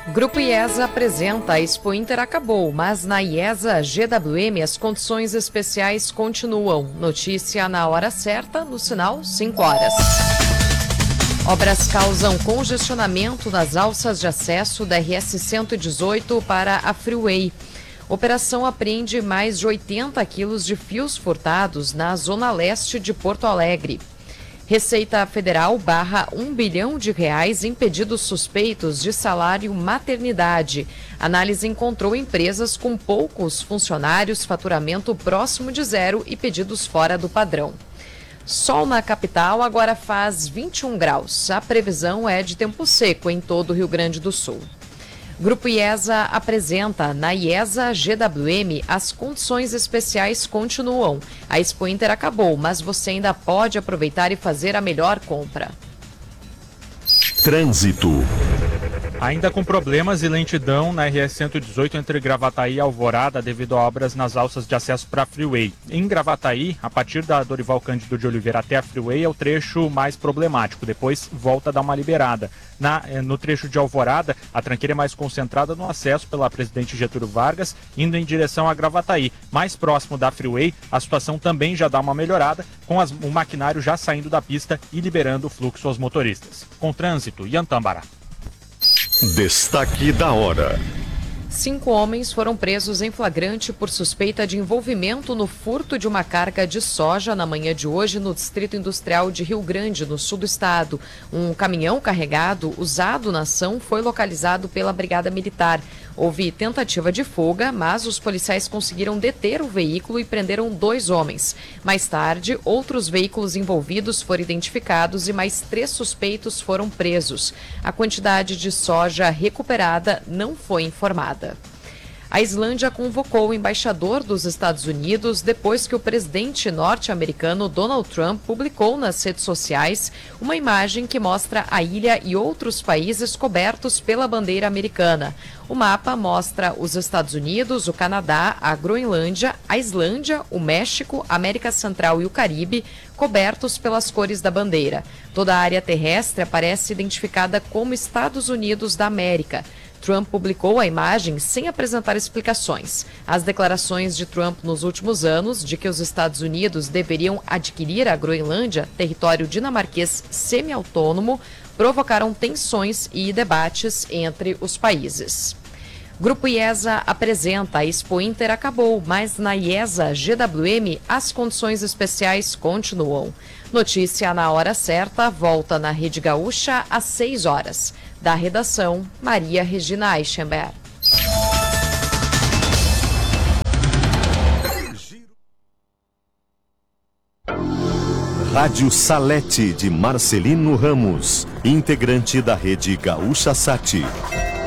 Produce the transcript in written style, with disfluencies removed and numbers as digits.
Grupo IESA apresenta: a Expo Inter acabou, mas na IESA GWM as condições especiais continuam. Notícia na hora certa, no sinal 5 horas. Obras causam congestionamento nas alças de acesso da RS 118 para a Freeway. Operação apreende mais de 80 quilos de fios furtados na zona leste de Porto Alegre. Receita Federal barra R$1 bilhão em pedidos suspeitos de salário maternidade. Análise encontrou empresas com poucos funcionários, faturamento próximo de zero e pedidos fora do padrão. Sol na capital agora faz 21 graus. A previsão é de tempo seco em todo o Rio Grande do Sul. Grupo IESA apresenta: na IESA GWM as condições especiais continuam. A Expo Inter acabou, mas você ainda pode aproveitar e fazer a melhor compra. Trânsito. Ainda com problemas e lentidão na RS 118 entre Gravataí e Alvorada devido a obras nas alças de acesso para a Freeway. Em Gravataí, a partir da Dorival Cândido de Oliveira até a Freeway é o trecho mais problemático, depois volta a dar uma liberada. No trecho de Alvorada, a tranqueira é mais concentrada no acesso pela Presidente Getúlio Vargas, indo em direção a Gravataí. Mais próximo da Freeway, a situação também já dá uma melhorada, com o maquinário já saindo da pista e liberando o fluxo aos motoristas. Com trânsito, Iantambara. Destaque da hora. 5 homens foram presos em flagrante por suspeita de envolvimento no furto de uma carga de soja na manhã de hoje no Distrito Industrial de Rio Grande, no sul do estado. Um caminhão carregado usado na ação foi localizado pela Brigada Militar. Houve tentativa de fuga, mas os policiais conseguiram deter o veículo e prenderam 2 homens. Mais tarde, outros veículos envolvidos foram identificados e mais 3 suspeitos foram presos. A quantidade de soja recuperada não foi informada. A Islândia convocou o embaixador dos Estados Unidos depois que o presidente norte-americano Donald Trump publicou nas redes sociais uma imagem que mostra a ilha e outros países cobertos pela bandeira americana. O mapa mostra os Estados Unidos, o Canadá, a Groenlândia, a Islândia, o México, a América Central e o Caribe cobertos pelas cores da bandeira. Toda a área terrestre aparece identificada como Estados Unidos da América. Trump publicou a imagem sem apresentar explicações. As declarações de Trump nos últimos anos de que os Estados Unidos deveriam adquirir a Groenlândia, território dinamarquês semi-autônomo, provocaram tensões e debates entre os países. Grupo IESA apresenta: a Expo Inter acabou, mas na IESA GWM as condições especiais continuam. Notícia na hora certa, volta na Rede Gaúcha às 6 horas. Da redação, Maria Regina Eichenberg. Rádio Salete de Marcelino Ramos, integrante da Rede Gaúcha Sat.